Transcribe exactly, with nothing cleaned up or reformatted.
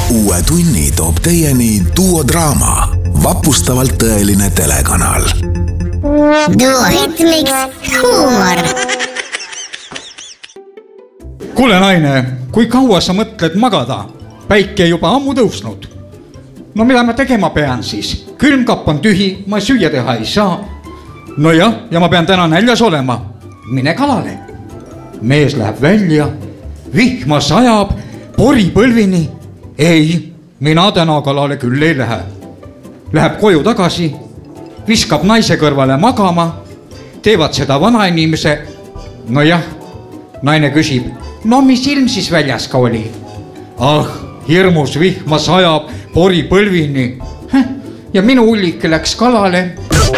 uue tunni toob teieni duodraama, vapustavalt tõeline telekanal. Duoritmiks huumor. Kuule naine, kui kaua sa mõtled magada? Päike juba ammu tõusnud. No mida ma tegema pean siis? Külmkapp on tühi, ma süüa teha ei saa. No jah, ja ma pean täna näljas olema. Mine kalale. Mees läheb välja, vihma sajab, pori põlvini. Ei, mina täna kalale küll ei lähe. Läheb koju tagasi, viskab naise kõrvale magama, teevad seda vanainimese. No jah, naine küsib, no mis ilm siis väljas ka oli? Ah, hirmus vihma sajab, pori põlvini. Ja minu ullike läks kalale.